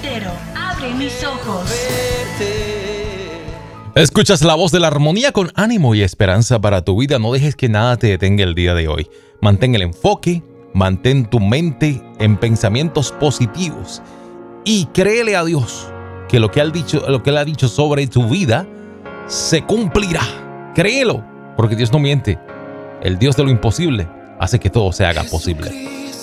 entero. Abre mis ojos. Escuchas la voz de la armonía con ánimo y esperanza para tu vida. No dejes que nada te detenga el día de hoy. Mantén el enfoque, mantén tu mente en pensamientos positivos y créele a Dios que lo que Él ha dicho sobre tu vida se cumplirá. Créelo, porque Dios no miente. El Dios de lo imposible hace que todo se haga posible.